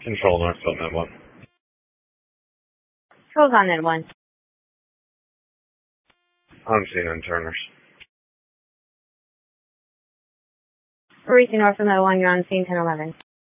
Control Northfield Net 1. Control's on Net 1. On scene on Turners. Mauricio Northfield Net 1, you're on scene 1011.